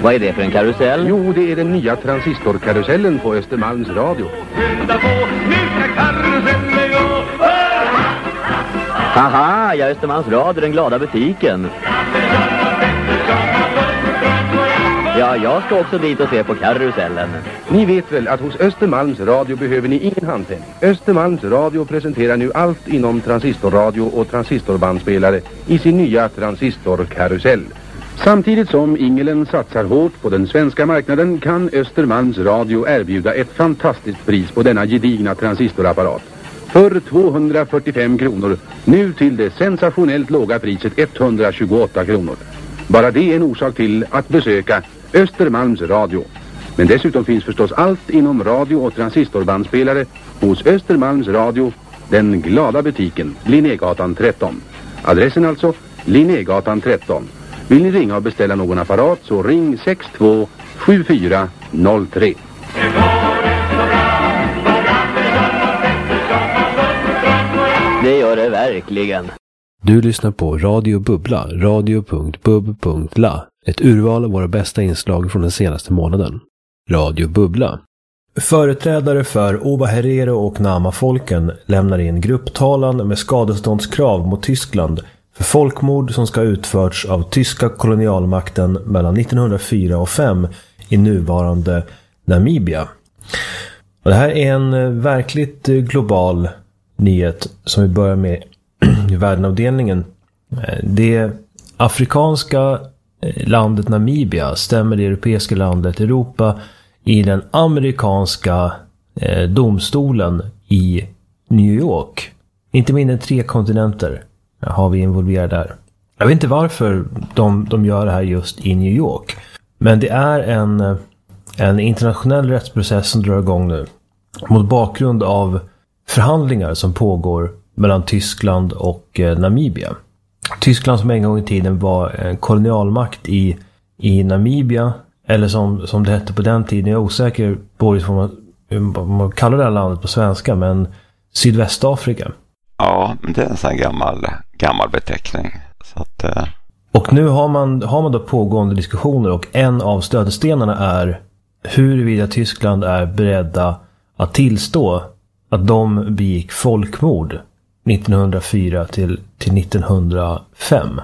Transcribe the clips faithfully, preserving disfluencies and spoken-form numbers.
Vad är det för en karusell? Jo, det är den nya transistorkarusellen på Östermalms Radio. Haha, ja, Östermalms Radio, den glada butiken. Ja, jag ska också dit och se på karusellen. Ni vet väl att hos Östermalms Radio behöver ni ingen handpenning. Östermalms Radio presenterar nu allt inom transistorradio och transistorbandspelare i sin nya transistorkarusell. Samtidigt som Ingelen satsar hårt på den svenska marknaden kan Östermalms Radio erbjuda ett fantastiskt pris på denna gedigna transistorapparat. För tvåhundrafyrtiofem kronor, nu till det sensationellt låga priset etthundratjugoåtta kronor. Bara det är en orsak till att besöka Östermalms Radio. Men dessutom finns förstås allt inom radio- och transistorbandspelare hos Östermalms Radio, den glada butiken, Linnégatan tretton. Adressen alltså, Linnégatan tretton. Vill ni ringa och beställa någon apparat så ring sex två sju fyra noll tre. Det gör det verkligen. Du lyssnar på Radio Bubbla, radio punkt bub punkt la. Ett urval av våra bästa inslag från den senaste månaden. Radio Bubbla. Företrädare för Ova Herero och Nama-folken lämnar in grupptalan med skadeståndskrav mot Tyskland för folkmord som ska ha utförts av tyska kolonialmakten mellan nittonhundrafyra och fem i nuvarande Namibia. Och det här är en verkligt global nyhet som vi börjar med i världenavdelningen. Det afrikanska landet Namibia stämmer det europeiska landet Europa i den amerikanska eh, domstolen i New York. Inte mindre än tre kontinenter har vi involverade där. Jag vet inte varför de, de gör det här just i New York. Men det är en, en internationell rättsprocess som drar igång nu. Mot bakgrund av förhandlingar som pågår mellan Tyskland och eh, Namibia. Tyskland som en gång i tiden var en kolonialmakt i, i Namibia. Eller som, som det hette på den tiden. Jag är osäker på hur man, hur man kallar det här landet på svenska. Men Sydvästafrika. Ja, det är en sån gammal, gammal beteckning. Så att, eh... Och nu har man, har man då pågående diskussioner. Och en av stötestenarna är huruvida Tyskland är beredda att tillstå att de begick folkmord nittonhundrafyra till, till nittonhundrafem.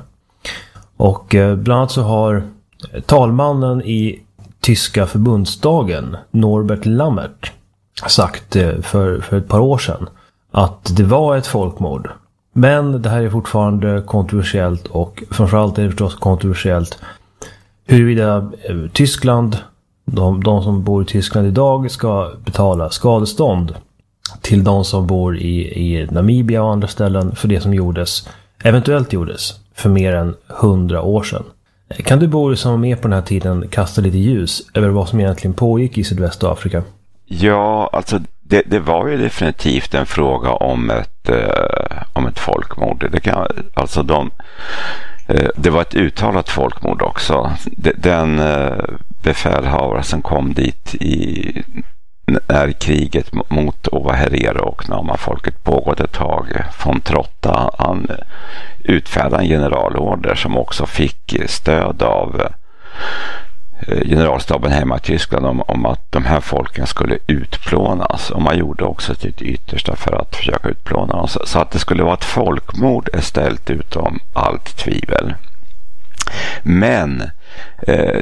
Och eh, bland annat så har talmannen i tyska förbundsdagen, Norbert Lammert, sagt eh, för, för ett par år sedan att det var ett folkmord. Men det här är fortfarande kontroversiellt och framförallt är det förstås kontroversiellt huruvida eh, Tyskland, de, de som bor i Tyskland idag, ska betala skadestånd till de som bor i, i Namibia och andra ställen för det som gjordes, eventuellt gjordes, för mer än hundra år sedan. Kan du, Boris, som är med på den här tiden, kasta lite ljus över vad som egentligen pågick i Sydvästafrika? Ja, alltså det, det var ju definitivt en fråga om ett, eh, om ett folkmord. Det, kan, alltså de, eh, det var ett uttalat folkmord också. Den eh, befälhavare som kom dit i när kriget mot Ova Herero och Nama-folket pågått ett tag, von Trotta, han utfärdade en generalorder som också fick stöd av generalstaben hemma i Tyskland om, om att de här folken skulle utplånas, och man gjorde också sitt yttersta för att försöka utplåna dem, så, så att det skulle vara ett folkmord är ställt utom allt tvivel. Men eh,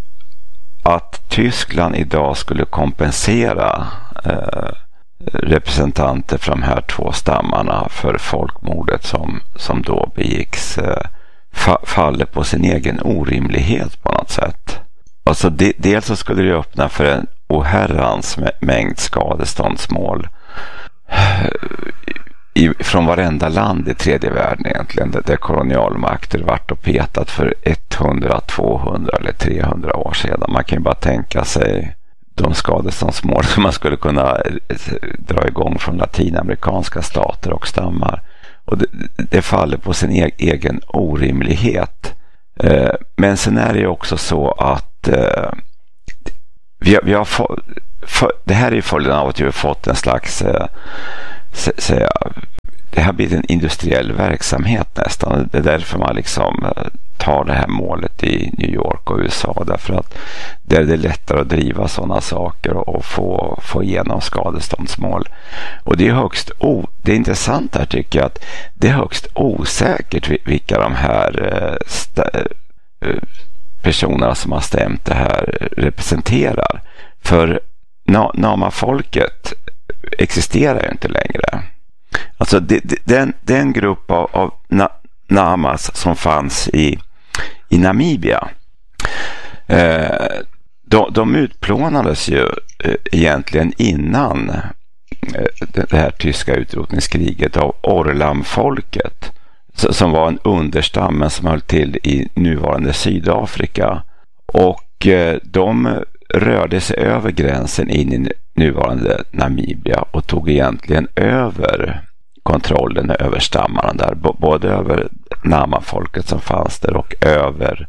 att Tyskland idag skulle kompensera eh, representanter från de här två stammarna för folkmordet som, som då begicks eh, fa- faller på sin egen orimlighet på något sätt. Alltså de, dels så skulle det öppna för en oherrans mängd skadeståndsmål i, från varenda land i tredje världen egentligen, där, där kolonialmakter vart och petat för hundra, tvåhundra eller trehundra år sedan. Man kan ju bara tänka sig de skadeståndsmål som man skulle kunna dra igång från latinamerikanska stater och stammar. Och det, det faller på sin e- egen orimlighet. Eh, men sen är det ju också så att eh, vi, har, vi har få, för, det här är ju följden av att vi har fått en slags eh, säga, det har blivit en industriell verksamhet nästan. Det är därför man liksom tar det här målet i New York och U S A, därför att där är det lättare att driva sådana saker och få, få igenom skadeståndsmål. Och det är högst o, det är intressant här tycker jag att det är högst osäkert vilka de här stä, personerna som har stämt det här representerar. För Nama-folket existerar ju inte längre. Alltså det, det, den, den grupp av, av na, Namas som fanns i, i Namibia, eh, de, de utplånades ju eh, egentligen innan eh, det här tyska utrotningskriget av Orlam-folket, som var en understam som höll till i nuvarande Sydafrika, och eh, de rörde sig över gränsen in i nuvarande Namibia och tog egentligen över kontrollen över stammarna där, B- både över Nama-folket som fanns där och över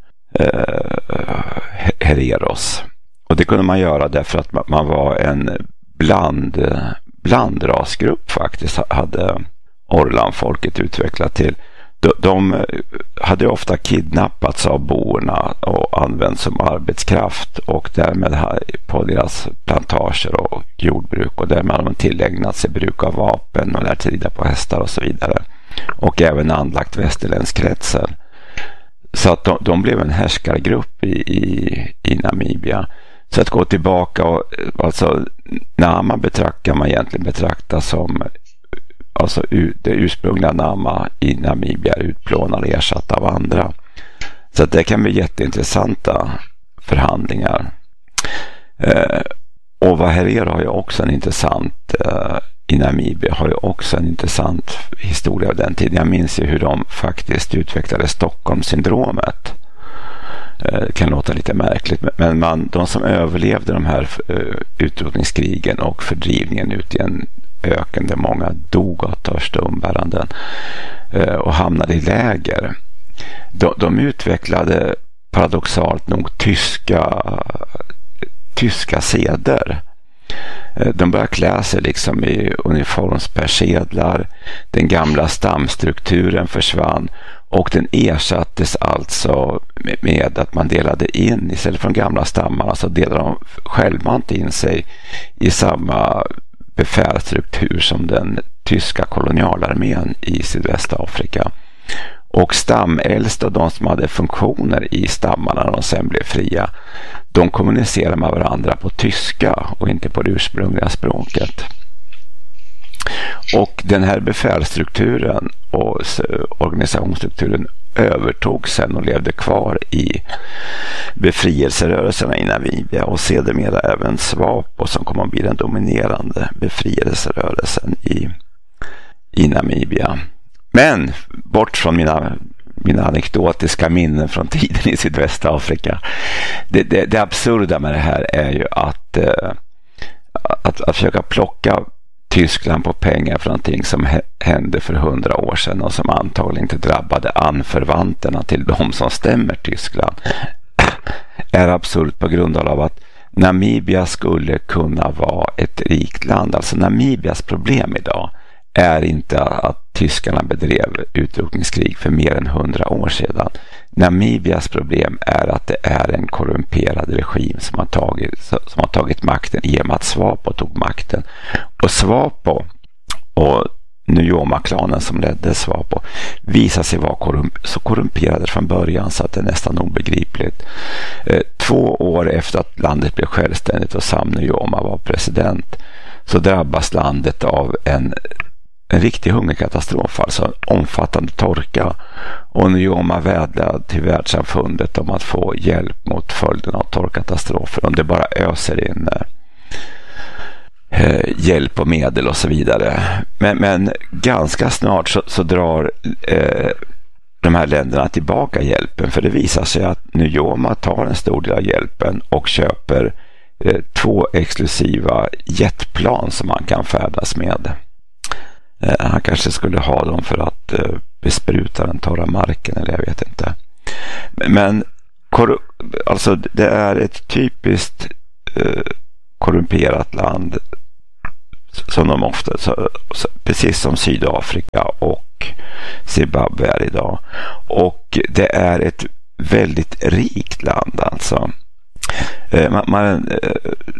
eh, Hereros. Och det kunde man göra därför att man var en bland, blandrasgrupp faktiskt, hade Orlam-folket utvecklat till. De, de hade ofta kidnappats av borna och använts som arbetskraft och därmed på deras plantager och jordbruk, och därmed hade de tillägnat sig bruk av vapen och lärt sig rida på hästar och så vidare, och även anlagt västerländsk kretsel. Så att de, de blev en härskargrupp i, i, i Namibia. Så att gå tillbaka och alltså Nama betraktar man egentligen betrakta som alltså det ursprungliga Nama i Namibia utplånade och ersatt av andra. Så att det kan bli jätteintressanta förhandlingar. Eh, och vad Herero har ju också en intressant eh, i Namibia har ju också en intressant historia av den tiden. Jag minns ju hur de faktiskt utvecklade Stockholmssyndromet. Eh, det kan låta lite märkligt, men man, de som överlevde de här eh, utrotningskrigen och fördrivningen ut i en öken där många dog av törst och umbäranden eh, och hamnade i läger. De, de utvecklade paradoxalt nog tyska tyska seder. Eh, de började klä sig liksom i uniformspersedlar. Den gamla stamstrukturen försvann och den ersattes alltså med, med att man delade in, istället för de gamla stammarna så delade de självmant in sig i samma befälsstruktur som den tyska kolonialarmén i Sydvästafrika. Och stamäldste och de som hade funktioner i stammarna när de sen blev fria, de kommunicerade med varandra på tyska och inte på det ursprungliga språket. Och den här befälsstrukturen och organisationsstrukturen övertog sen och levde kvar i befrielserörelserna i Namibia, och sedermera även SWAPO som kommer att bli den dominerande befrielserörelsen i, i Namibia. Men bort från mina, mina anekdotiska minnen från tiden i Sydvästafrika. Det, det, det absurda med det här är ju att, att, att försöka plocka Tyskland på pengar för någonting som hände för hundra år sedan och som antagligen inte drabbade anförvanterna till de som stämmer Tyskland, är absurt på grund av att Namibia skulle kunna vara ett rikt land. Alltså Namibias problem idag är inte att tyskarna bedrev utrotningskrig för mer än hundra år sedan. Namibias problem är att det är en korrumperad regim som har tagit, som har tagit makten i och med att SWAPO tog makten. Och SWAPO och Nyoma-klanen som ledde SWAPO visar sig vara korrum- så korrumperade från början så att det är nästan obegripligt. Eh, två år efter att landet blev självständigt och Sam Nyoma var president, så drabbas landet av en En riktig hungerkatastrof, alltså en omfattande torka, och Nyoma vädjade till världssamfundet om att få hjälp mot följden av torkkatastrofer, om det bara öser in eh, hjälp och medel och så vidare. Men, men ganska snart så, så drar eh, de här länderna tillbaka hjälpen, för det visar sig att Nyoma tar en stor del av hjälpen och köper eh, två exklusiva jetplan som man kan färdas med. Han kanske skulle ha dem för att uh, bespruta den torra marken, eller jag vet inte. Men kor- alltså det är ett typiskt uh, korrumperat land som de ofta, så, så, precis som Sydafrika och Zimbabwe är idag. Och det är ett väldigt rikt land alltså. Eh, man, man, eh,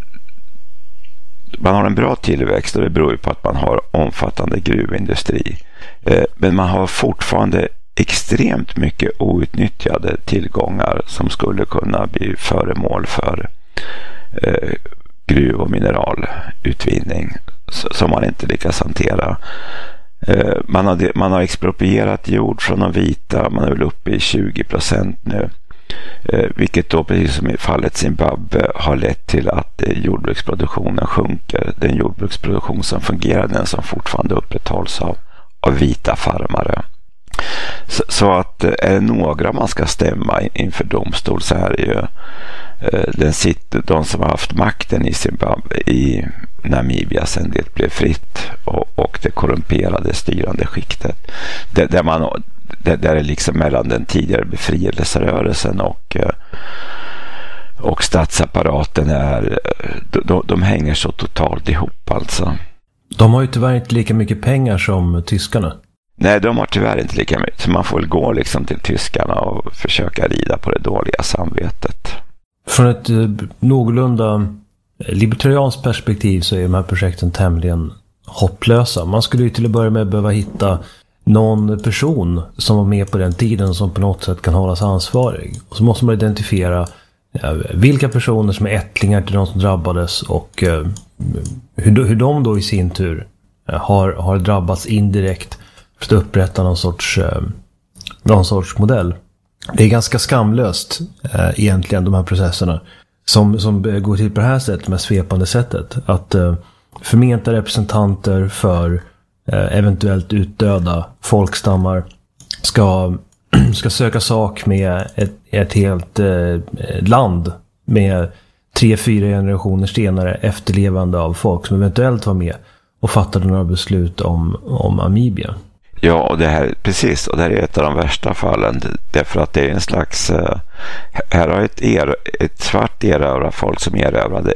man har en bra tillväxt och det beror ju på att man har omfattande gruvindustri. Eh, men man har fortfarande extremt mycket outnyttjade tillgångar som skulle kunna bli föremål för eh, gruv- och mineralutvinning som man inte lyckas hantera. Eh, man, har, man har exproprierat jord från de vita, man är väl uppe i tjugo procent nu. Eh, vilket då, precis som i fallet Zimbabwe, har lett till att eh, jordbruksproduktionen sjunker. Den jordbruksproduktion som fungerar, den som fortfarande upprätthålls av, av vita farmare. Så, så att eh, är det några man ska stämma in, inför domstol, så här är ju eh, den sitter, de som har haft makten i Zimbabwe, i Namibia sedan det blev fritt, och, och det korrumperade styrande skiktet. Där, där man där, där är liksom mellan den tidigare befrielserörelsen och och statsapparaten är de, de hänger så totalt ihop alltså. De har ju tyvärr inte lika mycket pengar som tyskarna. Nej, de har tyvärr inte lika mycket. Så man får väl gå liksom till tyskarna och försöka rida på det dåliga samvetet. Från ett eh, någorlunda libertarianskt perspektiv så är de här projekten tämligen hopplösa. Man skulle ju till att börja med behöva hitta någon person som var med på den tiden som på något sätt kan hållas ansvarig. Och så måste man identifiera ja, vilka personer som är ättlingar till de som drabbades och eh, hur, hur de då i sin tur eh, har, har drabbats indirekt för att upprätta någon sorts, eh, någon sorts modell. Det är ganska skamlöst eh, egentligen, de här processerna som, som går till på det här sättet, med svepande sättet. Att eh, förmenta representanter för eh, eventuellt utdöda folkstammar ska, ska söka sak med ett, ett helt eh, land med tre, fyra generationer senare efterlevande av folk som eventuellt var med och fattade några beslut om, om Namibia. Ja, och det här, precis, och det här är ett av de värsta fallen, därför att det är en slags, uh, här har ett, er, ett svart erövrat folk som erövrade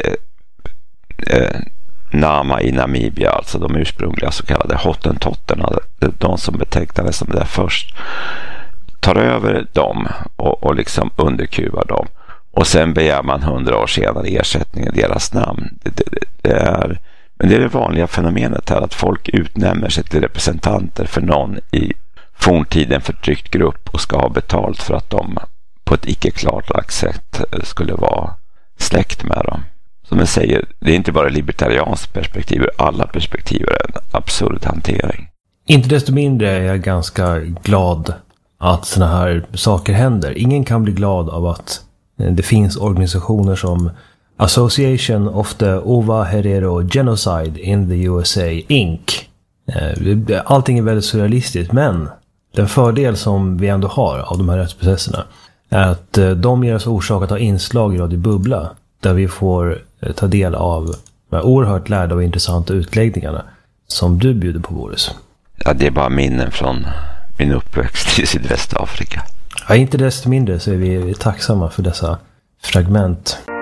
uh, Nama i Namibia, alltså de ursprungliga så kallade hottentotterna, de som betecknades som det där först, tar över dem och, och liksom underkuvar dem, och sen begär man hundra år senare ersättning i deras namn. Det, det, det är Men det är det vanliga fenomenet här, att folk utnämner sig till representanter för någon i forntiden förtryckt grupp och ska ha betalt för att de på ett icke klarlagt sätt skulle vara släkt med dem. Som jag säger, det är inte bara libertarianskt perspektiv, alla perspektiv är en absurd hantering. Inte desto mindre är jag ganska glad att såna här saker händer. Ingen kan bli glad av att det finns organisationer som Association of the Ova Herero Genocide in the U S A Incorporated. Allting är väldigt surrealistiskt, men den fördel som vi ändå har av de här rättsprocesserna är att de ger oss orsak att ha inslag i Radio Bubbla där vi får ta del av de här oerhört lärda och intressanta utläggningarna som du bjuder på, Boris. Ja, det är bara minnen från min uppväxt i Sydvästafrika. Ja, inte desto mindre så är vi tacksamma för dessa fragment.